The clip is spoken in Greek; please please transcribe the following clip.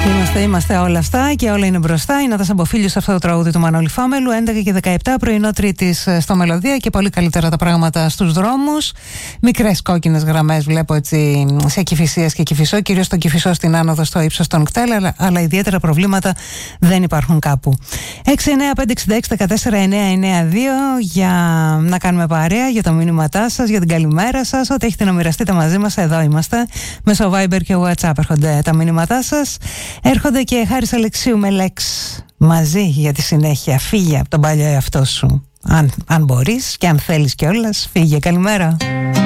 Είμαστε όλα αυτά και όλα είναι μπροστά. Είναι τα Σαμποφίλιο σε αυτό το τραγούδι του Μανώλη Φάμελου. 11 και 17 πρωινό Τρίτης στο Μελωδία και πολύ καλύτερα τα πράγματα στους δρόμους. Μικρές κόκκινες γραμμές βλέπω έτσι σε Κηφισίας και Κηφισό, κυρίως στον Κηφισό στην άνοδο στο ύψος των κτέλ, αλλά ιδιαίτερα προβλήματα δεν υπάρχουν κάπου. 69566149992 για να κάνουμε παρέα, για το μήνυματά σας, για την καλημέρα σας. Ό,τι έχετε να μοιραστείτε μαζί μας, εδώ είμαστε. Μέσω Viber και WhatsApp έρχονται τα μήνυματά σας. Έρχονται και Χάρης Αλεξίου με Λέξ μαζί για τη συνέχεια. Φύγε από τον παλιό εαυτό σου. Αν μπορείς και αν θέλεις κιόλας, φύγε. Καλημέρα.